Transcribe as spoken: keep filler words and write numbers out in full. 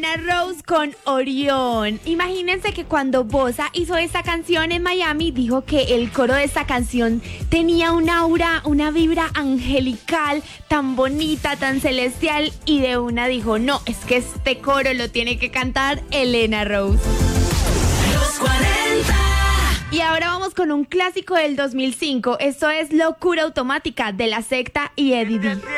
Elena Rose con Orión. Imagínense que cuando Bosa hizo esta canción en Miami, dijo que el coro de esta canción tenía un aura, una vibra angelical, tan bonita, tan celestial, y de una dijo, no, es que este coro lo tiene que cantar Elena Rose. Los cuarenta. Y ahora vamos con un clásico del dos mil cinco. Esto es Locura Automática de La Secta y Eddie D.